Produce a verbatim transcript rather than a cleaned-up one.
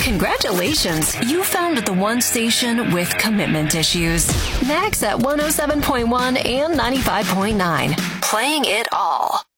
Congratulations, you found the one station with commitment issues. Max at one oh seven point one and ninety-five point nine. Playing it all.